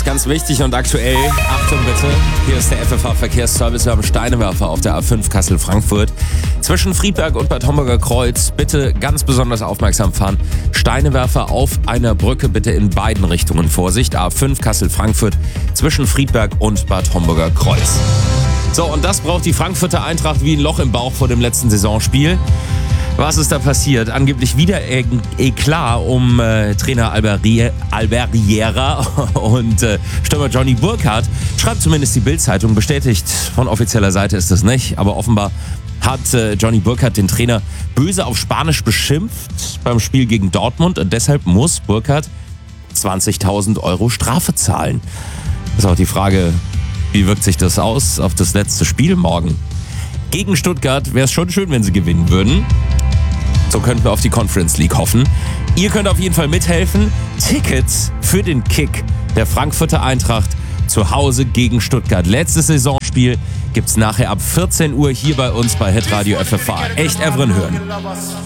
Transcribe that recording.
ist ganz wichtig und aktuell. Achtung bitte, hier ist der FFH-Verkehrsservice. Wir haben Steinewerfer auf der A5 Kassel-Frankfurt. Zwischen Friedberg und Bad Homburger Kreuz bitte ganz besonders aufmerksam fahren. Steinewerfer auf einer Brücke bitte in beiden Richtungen. Vorsicht, A5 Kassel-Frankfurt zwischen Friedberg und Bad Homburger Kreuz. So, und das braucht die Frankfurter Eintracht wie ein Loch im Bauch vor dem letzten Saisonspiel. Was ist da passiert? Angeblich wieder Eklat um Trainer Alberriera und Stürmer Johnny Burkhardt. Schreibt zumindest die Bild-Zeitung. Bestätigt von offizieller Seite ist es nicht. Aber offenbar hat Johnny Burkhardt den Trainer böse auf Spanisch beschimpft beim Spiel gegen Dortmund. Und deshalb muss Burkhardt 20.000 Euro Strafe zahlen. Das ist auch die Frage, wie wirkt sich das aus auf das letzte Spiel morgen? Gegen Stuttgart wäre es schon schön, wenn sie gewinnen würden. So könnten wir auf die Conference League hoffen. Ihr könnt auf jeden Fall mithelfen. Tickets für den Kick der Frankfurter Eintracht zu Hause gegen Stuttgart. Letztes Saisonspiel gibt's nachher ab 14 Uhr hier bei uns bei Hitradio FFH. Echt Evren hören.